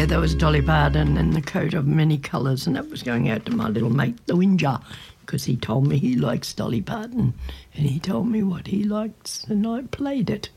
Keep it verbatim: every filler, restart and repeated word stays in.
Yeah, there was Dolly Parton and the coat of many colours, and that was going out to my little mate, the Whinger, because he told me he likes Dolly Parton, and he told me what he likes, and I played it.